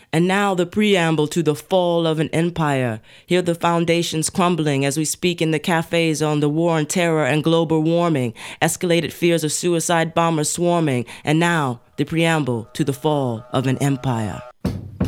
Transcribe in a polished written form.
And now the preamble to the fall of an empire. Hear the foundations crumbling as we speak in the cafes on the war on terror and global warming, escalated fears of suicide bombers swarming, and now the preamble to the fall of an empire.